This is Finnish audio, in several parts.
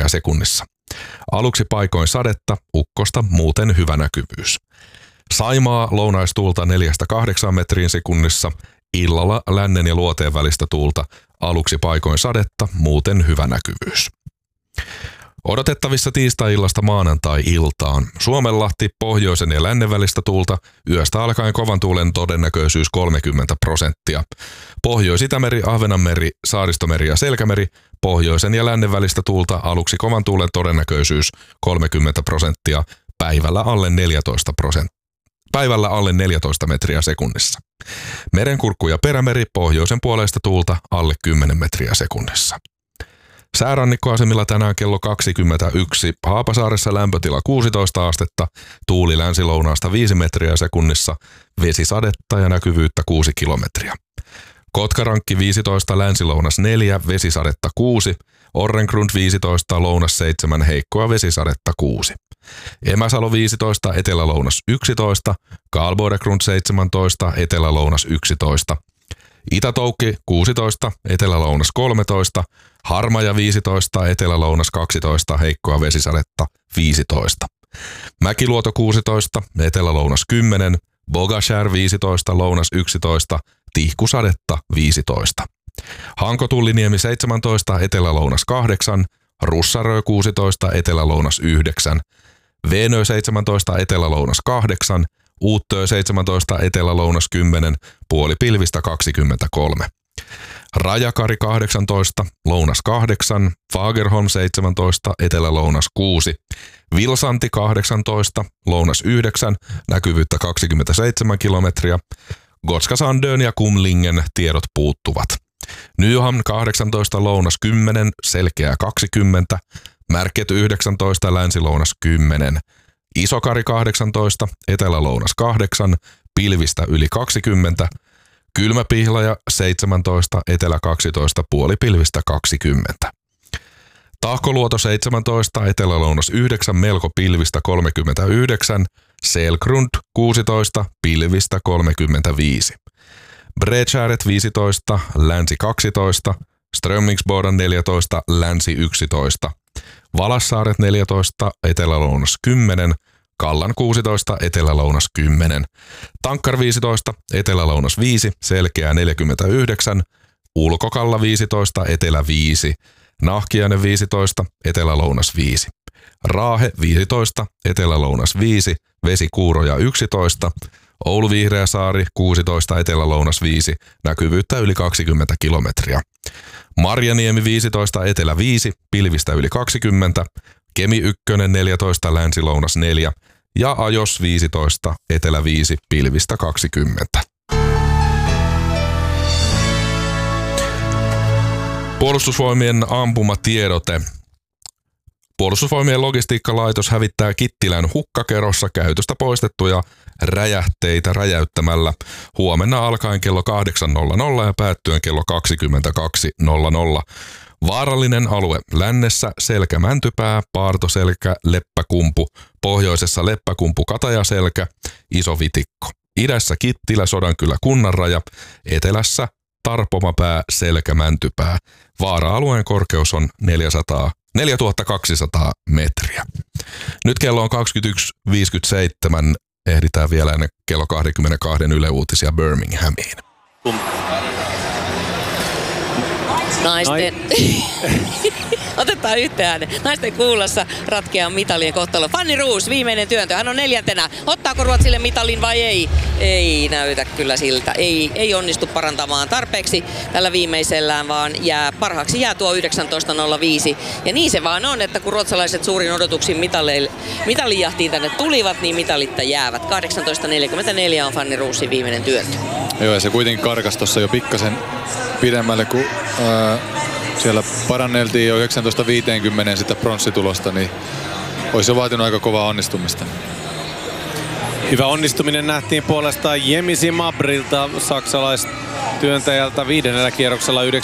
sekunnissa. Aluksi paikoin sadetta, ukkosta muuten hyvä näkyvyys. Saimaa lounaistuulta 4-8 metriin sekunnissa, illalla lännen ja luoteen välistä tuulta, aluksi paikoin sadetta, muuten hyvä näkyvyys. Odotettavissa tiistai-illasta maanantai-iltaan. Suomenlahti pohjoisen ja lännen välistä tuulta, yöstä alkaen kovan tuulen todennäköisyys 30%. Pohjois-Itämeri, Ahvenanmeri, Saaristomeri ja Selkämeri, pohjoisen ja lännen välistä tuulta, aluksi kovan tuulen todennäköisyys 30%, päivällä alle 14 metriä sekunnissa. Merenkurkku ja Perämeri, pohjoisen puoleista tuulta, alle 10 metriä sekunnissa. Säärannikkoasemilla tänään kello 21. Haapasaaressa lämpötila 16 astetta, tuuli länsilounaasta 5 metriä sekunnissa, vesisadetta ja näkyvyyttä 6 kilometriä. Kotkarankki 15, länsilounas 4, vesisadetta 6, Orrengrund 15, lounas 7, heikkoa vesisadetta 6. Emäsalo 15, etelälounas 11, Karlbodegrund 17, etelälounas 11. Itä-Toukki 16, etelälounas 13, Harmaja 15, etelälounas 12, heikkoa vesisadetta 15. Mäkiluoto 16, etelälounas 10, Bogashär 15, lounas 11, tihkusadetta 15. Hanko-Tulliniemi 17, etelälounas 8, Russarö 16, etelälounas 9, Veenö 17, etelälounas 8, Uuttöö 17, etelälounas 10, puolipilvistä 23. Rajakari 18, lounas 8, Fagerholm 17, etelälounas 6, Vilsanti 18, lounas 9, näkyvyyttä 27 kilometriä, Gotska Sandön ja Kumlingen tiedot puuttuvat. Nyhamn 18, lounas 10, selkeää 20, Märket 19, länsilounas 10, Isokari 18, etelälounas 8, pilvistä yli 20, Kylmäpihlaja 17, etelä 12, puolipilvistä 20. Tahkoluoto 17, etelälounas 9, melko pilvistä 39, Selgrund 16, pilvistä 35. Bredskäret 15, länsi 12, Strömmingsboden 14, länsi 11. Valassaaret 14, etelälounas 10, Kallan 16, etelälounas 10. Tankkar 15, etelälounas 5, selkeää 49, Ulkokalla 15, etelä 5. Nahkiainen 15, etelälounas 5. Raahe 15, etelälounas 5, Vesikuuroja 11, Oulu Vihreäsaari 16, etelälounas 5, näkyvyyttä yli 20 kilometriä. Marjaniemi 15, etelä 5, pilvistä yli 20, Kemi 1, 14, länsilounas 4 ja Ajos 15, etelä 5, pilvistä 20. Puolustusvoimien ampumatiedote. Puolustusvoimien logistiikkalaitos hävittää Kittilän hukkakerossa käytöstä poistettuja räjähteitä räjäyttämällä huomenna alkaen kello 8.00 ja päättyen kello 22.00. Vaarallinen alue lännessä Selkä-Mäntypää, Paartoselkä, Leppäkumpu, pohjoisessa Leppäkumpu, Katajaselkä, Iso-Vitikko. Idässä Kittilä, Sodankylä, Kunnanraja, etelässä Tarpomapää, Selkä-Mäntypää. Vaara-alueen korkeus on 4200 metriä. Nyt kello on 21.57. Ehditään vielä ennen kello 22 Yle Uutisia Birminghamiin. Naisten... Otetaan yhteen. Naisten kuulassa ratkeaa mitalien kohtalo. Fanny Roos, viimeinen työntö. Hän on 4. Ottaako Ruotsille mitalin vai ei? Ei näytä kyllä siltä. Ei onnistu parantamaan tarpeeksi tällä viimeisellään, vaan parhaaksi jää tuo 19.05. Ja niin se vaan on, että kun ruotsalaiset suurin odotuksin mitalijahtiin tänne tulivat, niin mitalitta jäävät. 18.44 on Fanny Roosin viimeinen työntö. Joo, ja se kuitenkin karkas tuossa jo pikkasen pidemmälle, kun siellä paranneltiin jo 19.50 sitä pronssitulosta, niin olisi jo vaatinut aika kovaa onnistumista. Hyvä onnistuminen nähtiin puolestaan Jemisi Mabrilta, saksalaistyöntäjältä 5. kierroksella 19.50.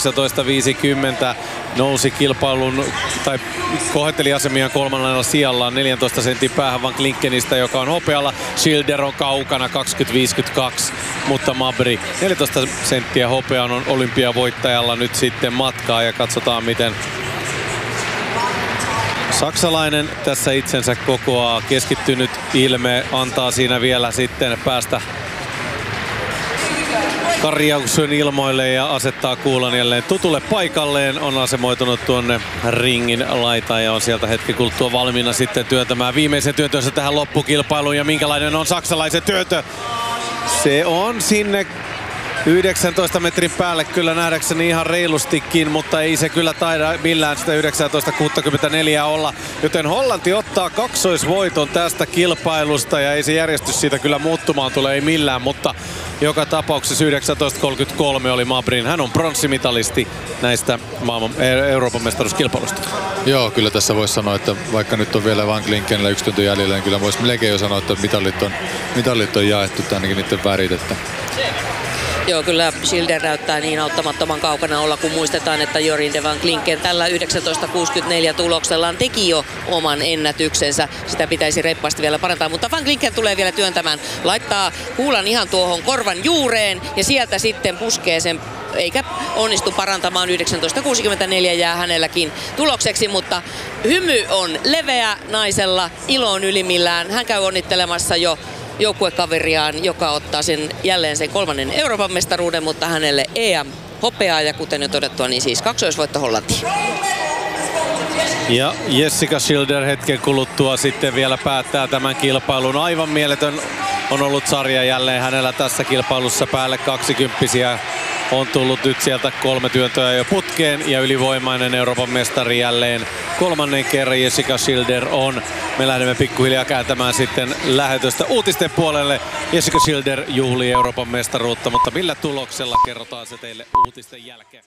Nousi kilpailun tai kohetteli asemiaan 3. sijalla 14 sentin päähän Van Klinkenistä, joka on hopealla. Schilder on kaukana 20.52, mutta Mabri 14 senttiä hopean on olympiavoittajalla nyt sitten matkaa ja katsotaan miten Saksalainen tässä itsensä kokoaa, keskittynyt ilme, antaa siinä vielä sitten päästä Kariauksen ilmoille ja asettaa kuulan jälleen tutulle paikalleen. On asemoitunut tuonne ringin laitaan ja on sieltä hetki kuluttua valmiina sitten työntämään viimeisen työntönsä tähän loppukilpailuun. Ja minkälainen on saksalaisen työntö? Se on sinne 19 metrin päälle kyllä nähdäkseni ihan reilustikin, mutta ei se kyllä taida millään sitä 19.64 olla. Joten Hollanti ottaa kaksoisvoiton tästä kilpailusta ja ei se järjestys siitä kyllä muuttumaan tule ei millään, mutta joka tapauksessa 19.33 oli Mabrin. Hän on pronssimitalisti näistä Euroopan mestaruuskilpailusta. Joo, kyllä tässä voisi sanoa, että vaikka nyt on vielä Van Klinkenillä 1 tunti jäljellä, niin kyllä voisi melkein jo sanoa, että mitalit on jaettu ainakin niiden värit. Joo, kyllä Schilder näyttää niin auttamattoman kaukana olla, kun muistetaan, että Jorien de Van Klinken tällä 19.64 tuloksellaan teki jo oman ennätyksensä. Sitä pitäisi reippaasti vielä parantaa, mutta Van Klinken tulee vielä työntämään. Laittaa kuulan ihan tuohon korvan juureen ja sieltä sitten puskee sen, eikä onnistu parantamaan. 19.64 jää hänelläkin tulokseksi, mutta hymy on leveä naisella, ilo on ylimmillään. Hän käy onnittelemassa jo joukkuekaveriaan, joka ottaa jälleen sen 3. Euroopan mestaruuden, mutta hänelle EM-hopeaa ja kuten jo todettua, niin siis kaksoisvoitto Hollantiin. Ja Jessica Schilder hetken kuluttua sitten vielä päättää tämän kilpailun. Aivan mieletön on ollut sarja jälleen hänellä tässä kilpailussa, päälle 20-vuotiaita. On tullut nyt sieltä 3 työntöä jo putkeen ja ylivoimainen Euroopan mestari jälleen 3. kerran Jessica Schilder on. Me lähdemme pikkuhiljaa kääntämään sitten lähetystä uutisten puolelle. Jessica Schilder juhlii Euroopan mestaruutta, mutta millä tuloksella kerrotaan se teille uutisten jälkeen.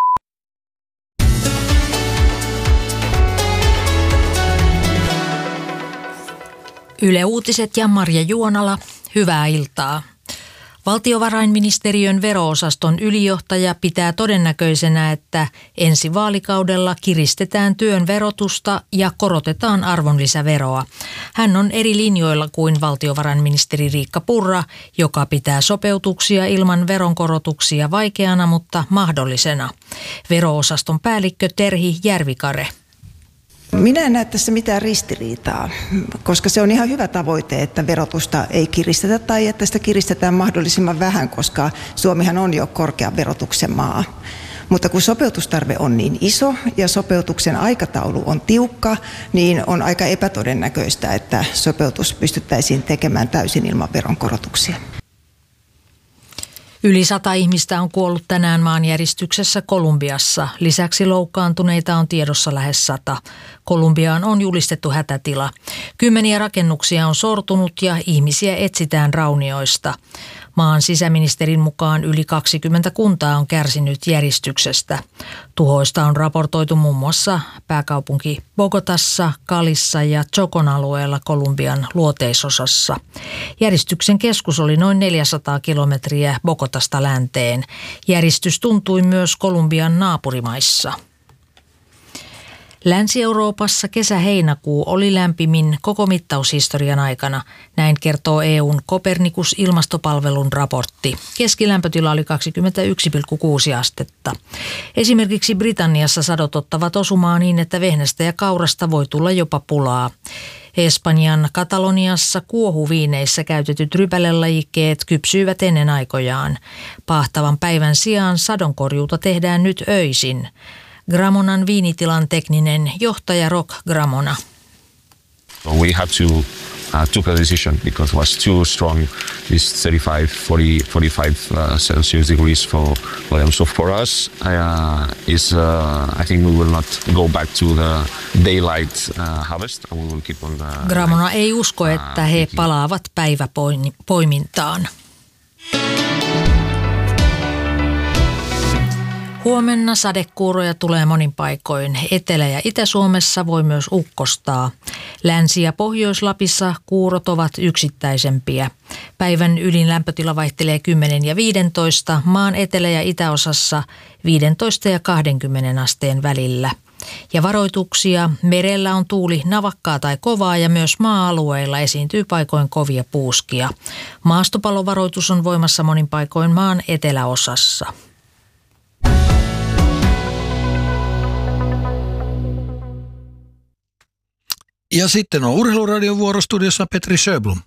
Yle Uutiset ja Marja Juonala, hyvää iltaa. Valtiovarainministeriön vero-osaston ylijohtaja pitää todennäköisenä, että ensi vaalikaudella kiristetään työn verotusta ja korotetaan arvonlisäveroa. Hän on eri linjoilla kuin valtiovarainministeri Riikka Purra, joka pitää sopeutuksia ilman veronkorotuksia vaikeana, mutta mahdollisena. Vero-osaston päällikkö Terhi Järvikare. Minä en näe tässä mitään ristiriitaa, koska se on ihan hyvä tavoite, että verotusta ei kiristetä tai että sitä kiristetään mahdollisimman vähän, koska Suomihan on jo korkean verotuksen maa. Mutta kun sopeutustarve on niin iso ja sopeutuksen aikataulu on tiukka, niin on aika epätodennäköistä, että sopeutus pystyttäisiin tekemään täysin ilman veronkorotuksia. Yli 100 ihmistä on kuollut tänään maanjäristyksessä Kolumbiassa. Lisäksi loukkaantuneita on tiedossa lähes 100. Kolumbiaan on julistettu hätätila. 10 rakennuksia on sortunut ja ihmisiä etsitään raunioista. Maan sisäministerin mukaan yli 20 kuntaa on kärsinyt järistyksestä. Tuhoista on raportoitu muun muassa pääkaupunki Bogotassa, Calissa ja Chocon alueella Kolumbian luoteisosassa. Järistyksen keskus oli noin 400 kilometriä Bogotasta länteen. Järistys tuntui myös Kolumbian naapurimaissa. Länsi-Euroopassa kesä-heinäkuu oli lämpimin koko mittaushistorian aikana. Näin kertoo EUn Copernicus-ilmastopalvelun raportti. Keskilämpötila oli 21,6 astetta. Esimerkiksi Britanniassa sadot ottavat osumaan niin, että vehnästä ja kaurasta voi tulla jopa pulaa. Espanjan Kataloniassa kuohuviineissä käytetyt rypälelajikkeet kypsyivät ennen aikojaan. Paahtavan päivän sijaan sadonkorjuuta tehdään nyt öisin. Gramonan viinitilan tekninen johtaja Rock Gramona. We had to took a decision because it was too strong, this 45 Celsius degrees for them. So for us, I think we will not go back to the daylight harvest and we will keep on the... Gramona ei usko, että he palaavat päiväpoimintaan. Huomenna sadekuuroja tulee monin paikoin. Etelä- ja Itä-Suomessa voi myös ukkostaa. Länsi- ja Pohjois-Lapissa kuurot ovat yksittäisempiä. Päivän ylin lämpötila vaihtelee 10 ja 15, maan etelä- ja itäosassa 15 ja 20 asteen välillä. Ja varoituksia, merellä on tuuli navakkaa tai kovaa ja myös maa-alueilla esiintyy paikoin kovia puuskia. Maastopallovaroitus on voimassa monin paikoin maan eteläosassa. Ja sitten on Urheiluradion vuorostudiossa Petri Sjöblom.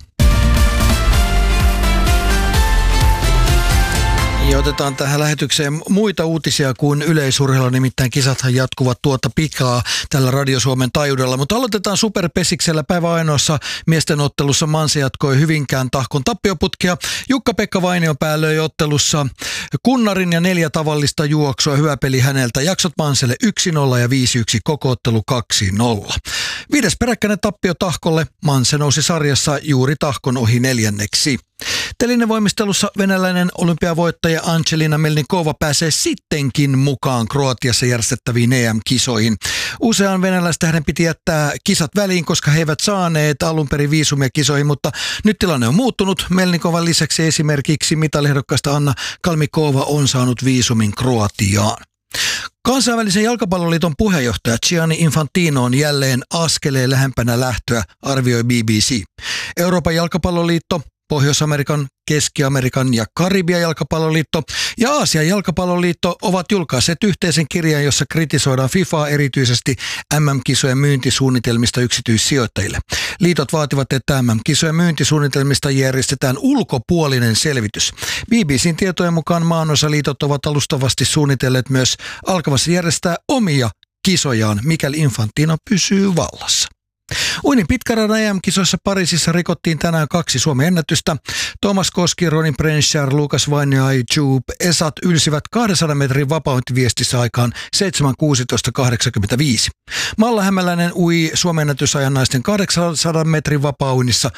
Ja otetaan tähän lähetykseen muita uutisia kuin yleisurheilu, nimittäin kisathan jatkuvat tuota pikaa tällä Radio Suomen taajuudella. Mutta aloitetaan Superpesiksellä päivän ainoassa miesten ottelussa. Manse jatkoi Hyvinkään Tahkon tappioputkia. Jukka-Pekka Vainionpää löi ottelussa kunnarin ja 4 tavallista juoksua. Hyvä peli häneltä. Jaksot Manselle 1-0 ja 5-1, koko ottelu 2-0. 5. peräkkäinen tappio Tahkolle. Manse nousi sarjassa juuri Tahkon ohi 4. Telinevoimistelussa venäläinen olympiavoittaja Angelina Melnikova pääsee sittenkin mukaan Kroatiassa järjestettäviin EM-kisoihin. Usean venäläistähden piti jättää kisat väliin, koska he eivät saaneet alun perin viisumia kisoihin, mutta nyt tilanne on muuttunut. Melnikovan lisäksi esimerkiksi mitaliehdokkaasta Anna Kalmikova on saanut viisumin Kroatiaan. Kansainvälisen jalkapalloliiton puheenjohtaja Gianni Infantino on jälleen askeleen lähempänä lähtöä, arvioi BBC. Euroopan jalkapalloliitto, Pohjois-Amerikan, Keski-Amerikan ja Karibian jalkapalloliitto ja Aasian jalkapalloliitto ovat julkaisseet yhteisen kirjan, jossa kritisoidaan FIFAa erityisesti MM-kisojen myyntisuunnitelmista yksityissijoittajille. Liitot vaativat, että MM-kisojen myyntisuunnitelmista järjestetään ulkopuolinen selvitys. BBCn tietojen mukaan maanosaliitot ovat alustavasti suunnitelleet myös alkamassa järjestää omia kisojaan, mikäli Infantino pysyy vallassa. Uinnin pitkäradan EM-kisoissa Pariisissa rikottiin tänään 2 Suomen ennätystä. Thomas Koski, Ronin Prenschar, Lukas Vainio Joub Esat ylsivät 200 metrin vapauintiviestissä aikaan 7.16.85. Malla Hämäläinen ui Suomen ennätysajan naisten 800 metrin vapauinnissa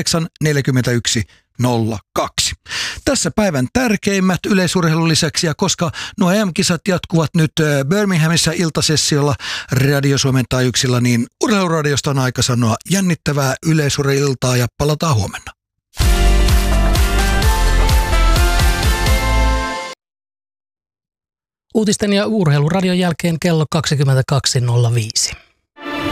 8.41.02. Tässä päivän tärkeimmät yleisurheilun lisäksi, ja koska nuo EM-kisat jatkuvat nyt Birminghamissa iltasessiolla Radio Suomen taajuuksilla, niin Urheiluradiosta on aika sanoa jännittävää yleisurheilultaa ja palataan huomenna. Uutisten ja Urheiluradion jälkeen kello 22.05.